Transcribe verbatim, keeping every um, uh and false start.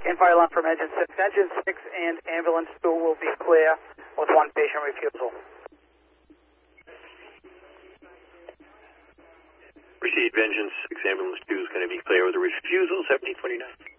In fire line from engine six. Engine six and ambulance two will be clear with one patient refusal. Proceed, engine six, ambulance two is going to be clear with a refusal, seventeen twenty-nine.